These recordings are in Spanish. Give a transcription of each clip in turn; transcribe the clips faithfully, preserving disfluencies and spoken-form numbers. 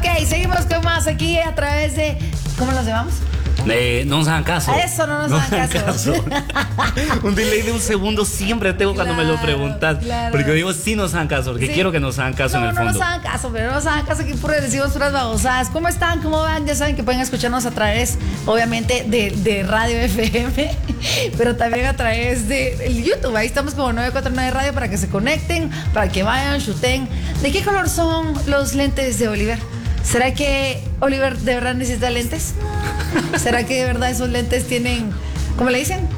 Ok, seguimos con más aquí a través de... ¿Cómo nos llamamos? Eh, no nos hagan caso. A eso no nos no hagan caso. caso. Un delay de un segundo siempre tengo Claro, cuando me lo preguntas. claro. Porque yo digo, sí nos hagan caso, porque Sí. quiero que nos hagan caso no, en el no fondo. nos hagan caso, pero no nos hagan caso, aquí puro decimos puras babosadas. ¿Cómo están? ¿Cómo van? Ya saben que pueden escucharnos a través, obviamente, de, de Radio F M, pero también a través de el YouTube. Ahí estamos como nueve cuatro nueve Radio para que se conecten, para que vayan, shooten. ¿De qué color son los lentes de Oliver? ¿Será que Oliver de verdad necesita lentes? ¿Será que de verdad esos lentes tienen, ¿cómo le dicen?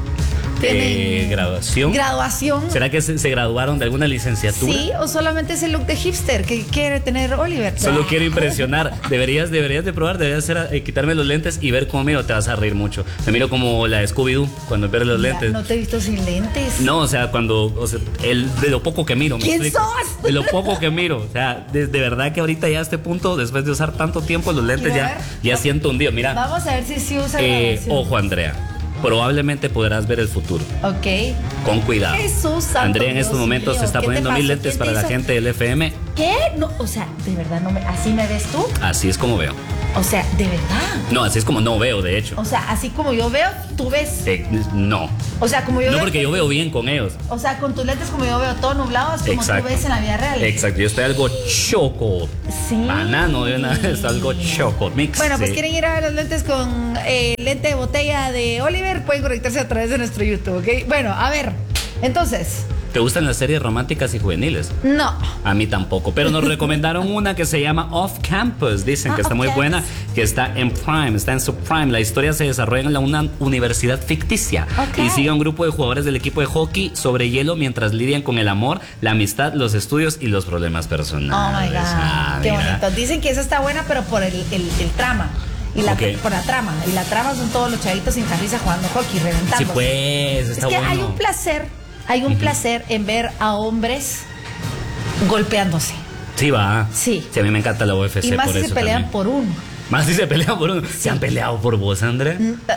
Eh, graduación. Graduación. ¿Será que se, se graduaron de alguna licenciatura? Sí, o solamente es el look de hipster que quiere tener Oliver. Solo quiero impresionar. Deberías, deberías de probar, deberías hacer, eh, quitarme los lentes y ver cómo miro. Te vas a reír mucho. Me miro como la de Scooby-Doo cuando pierdes los Mira, lentes. no te he visto sin lentes. No, o sea, cuando, o sea, el, de lo poco que miro. ¿me ¿Quién explico? sos? De lo poco que miro. O sea, de, de verdad que ahorita ya a este punto, después de usar tanto tiempo los lentes, Quiero ya, ver. ya siento un día. Mira, Vamos a ver si sí usa eh, graduación. ojo, Andrea. Probablemente podrás ver el futuro. Ok. Con cuidado. Jesús santo, Andrea en estos Dios momentos mío, se está ¿qué te poniendo mil pasa? lentes ¿Quién para te la hizo? gente del F M. ¿Qué? No, o sea, de verdad, no me, ¿así me ves tú? Así es como veo. O sea, de verdad. No, así es como no veo, de hecho. O sea, así como yo veo, tú ves. Eh, no. O sea, como yo No, veo. porque yo veo bien con ellos. O sea, con tus lentes como yo veo todo nublado, es como Exacto. tú ves en la vida real. Exacto, yo estoy algo choco. Sí. Banano de una vez, algo choco. Mix. Bueno, pues sí. quieren ir a ver los lentes con eh, lente de botella de Oliver, pueden conectarse a través de nuestro YouTube, ¿ok? Bueno, a ver, entonces, ¿Te gustan las series románticas y juveniles? no. A mí tampoco, pero nos recomendaron una que se llama Off Campus. Dicen Ah, que está Off muy Campus. buena, que está en Prime, está en su Prime. La historia se desarrolla en la, una universidad ficticia Ok. y sigue a un grupo de jugadores del equipo de hockey sobre hielo mientras lidian con el amor, la amistad, los estudios y los problemas personales. Oh my God, Ah, qué mira. bonito. Dicen que esa está buena, pero por el, el, el trama. Y la, Ok. por la trama. Y la trama son todos los chavitos sin camisa jugando hockey, reventando. Sí, pues, Es está que bueno. hay un placer, hay un placer en ver a hombres golpeándose. Sí, va. Sí. Sí, a mí me encanta la U F C Y más por si eso se pelean también. por uno. Más si se pelean por uno. ¿Se han peleado por vos, Andrea?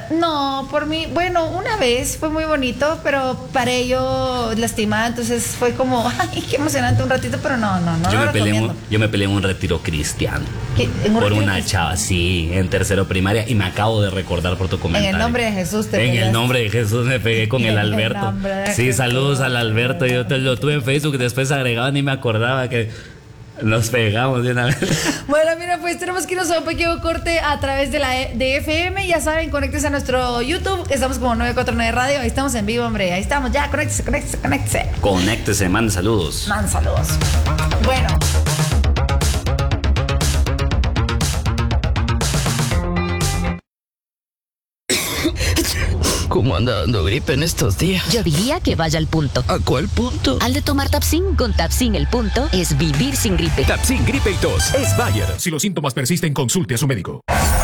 No, por mí, bueno, una vez fue muy bonito, pero paré yo lastimada, entonces fue como, ay, qué emocionante un ratito, pero no, no, no yo, lo me peleé en recomiendo. un, yo me peleé en un retiro cristiano. ¿Qué? ¿En un Por retiro una cristiano? chava, sí, en tercero primaria. Y me acabo de recordar por tu comentario. En el nombre de Jesús te En peleaste. el nombre de Jesús me pegué con el En el Alberto. nombre de Sí, Jesús. saludos al Alberto. Yo te, lo tuve en Facebook y después agregaba, ni me acordaba que nos pegamos de una vez. Bueno, mira, pues tenemos que irnos a un pequeño corte a través de la E- de F M. Ya saben, conéctense a nuestro YouTube. Estamos como nueve cuatro nueve Radio. Ahí estamos en vivo, hombre. Ahí estamos. Ya, conéctese, conéctese, conéctese. Conéctese, mande saludos. Man, saludos. Bueno. ¿Cómo anda dando gripe en estos días? Yo diría que vaya al punto. ¿A cuál punto? Al de tomar Tapsin, con Tapsin el punto es vivir sin gripe. Tapsin Gripe y Tos es Bayer. Si los síntomas persisten, consulte a su médico.